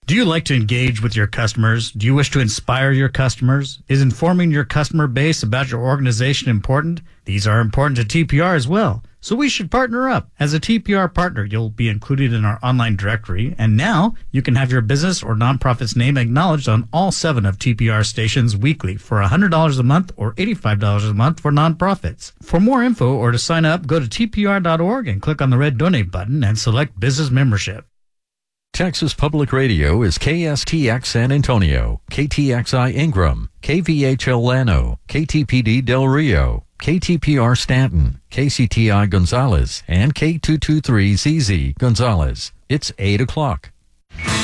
Do you like to engage with your customers? Do you wish to inspire your customers? Is informing your customer base about your organization important? These are important to TPR as well. So we should partner up. As a TPR partner, you'll be included in our online directory, and now you can have your business or nonprofit's name acknowledged on all 7 of TPR stations weekly for $100 a month or $85 a month for nonprofits. For more info or to sign up, go to tpr.org and click on the red donate button and select business membership. Texas Public Radio is KSTX San Antonio, KTXI Ingram, KVHL Llano, KTPD Del Rio, KTPR Stanton, KCTI Gonzales, and K223ZZ Gonzales. It's 8 o'clock.